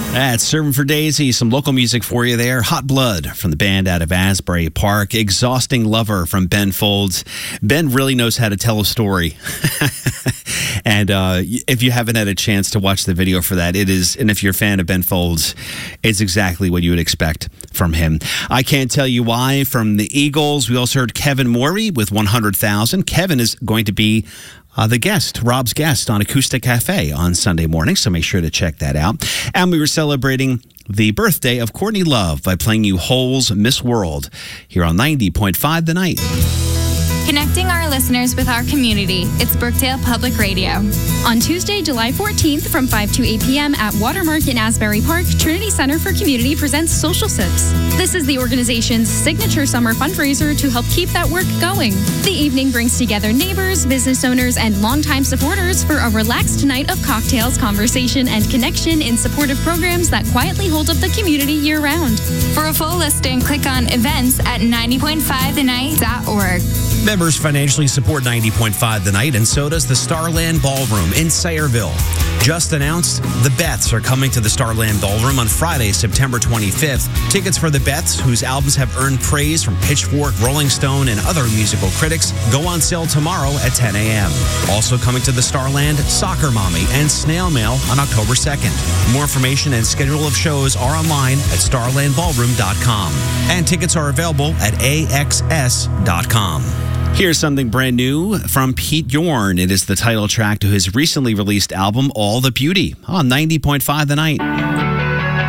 That's Serving for Daisy. Some local music for you there. Hot Blood from the band out of Asbury Park. Exhausting Lover from Ben Folds. Ben really knows how to tell a story. And if you haven't had a chance to watch the video for that, it is, and if you're a fan of Ben Folds, it's exactly what you would expect from him. I Can't Tell You Why from the Eagles. We also heard Kevin Morey with 100,000. Kevin is going to be the guest, Rob's guest on Acoustic Cafe on Sunday morning, so make sure to check that out. And we were celebrating the birthday of Courtney Love by playing you Hole's Miss World here on 90.5 The Night. Connecting our listeners with our community, it's Brookdale Public Radio. On Tuesday, July 14th from 5 to 8 p.m. at Watermark in Asbury Park, Trinity Center for Community presents Social Sips. This is the organization's signature summer fundraiser to help keep that work going. The evening brings together neighbors, business owners, and longtime supporters for a relaxed night of cocktails, conversation, and connection in supportive programs that quietly hold up the community year-round. For a full listing, click on events at 90.5thenight.org. Members financially support 90.5 The Night, and so does the Starland Ballroom in Sayreville. Just announced, the Beths are coming to the Starland Ballroom on Friday, September 25th. Tickets for the Beths, whose albums have earned praise from Pitchfork, Rolling Stone, and other musical critics, go on sale tomorrow at 10 a.m. Also coming to the Starland, Soccer Mommy and Snail Mail on October 2nd. More information and schedule of shows are online at starlandballroom.com. And tickets are available at axs.com. Here's something brand new from Pete Yorn. It is the title track to his recently released album, All the Beauty, on 90.5 The Night.